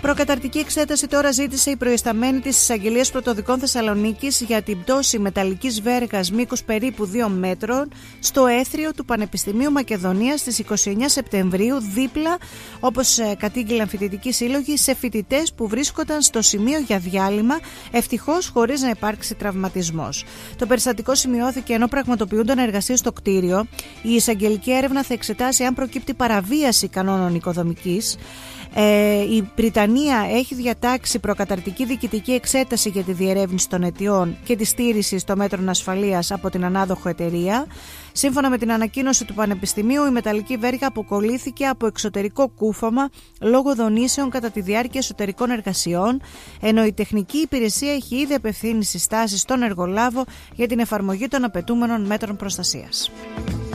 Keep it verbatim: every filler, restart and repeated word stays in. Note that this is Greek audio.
Προκαταρτική εξέταση τώρα ζήτησε η προϊσταμένη της Εισαγγελίας Πρωτοδικών Θεσσαλονίκης για την πτώση μεταλλικής βέργας μήκους περίπου δύο μέτρων στο έθριο του Πανεπιστημίου Μακεδονίας στις είκοσι εννέα Σεπτεμβρίου, δίπλα, όπως κατήγγειλαν φοιτητικοί σύλλογοι, σε φοιτητές που βρίσκονταν στο σημείο για διάλειμμα, ευτυχώς χωρίς να υπάρξει τραυματισμός. Το περιστατικό σημειώθηκε ενώ πραγματοποιούνταν εργασίες στο κτίριο. Η εισαγγελική έρευνα θα εξετάσει αν προκύπτει παραβίαση κανόνων οικοδομικής. Ε, η Βρυτανία έχει διατάξει προκαταρτική διοικητική εξέταση για τη διερεύνηση των αιτιών και τη στήριξη των μέτρων ασφαλείας από την ανάδοχο εταιρεία. Σύμφωνα με την ανακοίνωση του Πανεπιστημίου, η μεταλλική βέργα αποκολλήθηκε από εξωτερικό κούφωμα λόγω δονήσεων κατά τη διάρκεια εσωτερικών εργασιών, ενώ η τεχνική υπηρεσία έχει ήδη απευθύνει συστάσεις στον εργολάβο για την εφαρμογή των απαιτούμενων μέτρων προστασίας.